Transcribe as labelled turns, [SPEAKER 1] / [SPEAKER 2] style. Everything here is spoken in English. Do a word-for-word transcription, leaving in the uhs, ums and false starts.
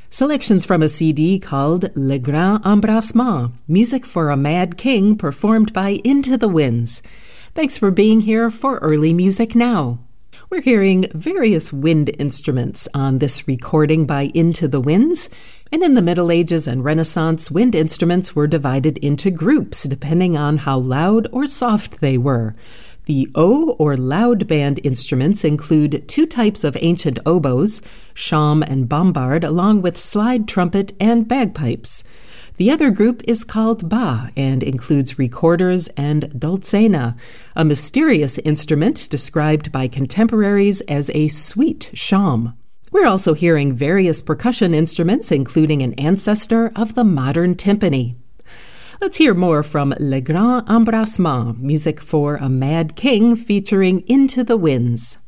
[SPEAKER 1] Selections from a C D called Le Grand Embrassement, Music for a Mad King, performed by Into the Winds. Thanks for being here for Early Music Now. We're hearing various wind instruments on this recording by Into the Winds, and in the Middle Ages and Renaissance, wind instruments were divided into groups depending on how loud or soft they were. The O or loud band instruments include two types of ancient oboes, shawm and bombard, along with slide trumpet and bagpipes. The other group is called ba and includes recorders and dulzaina, a mysterious instrument described by contemporaries as a sweet shawm. We're also hearing various percussion instruments, including an ancestor of the modern timpani. Let's hear more from Le Grand Embrassement, Music for a Mad King, featuring Into the Winds.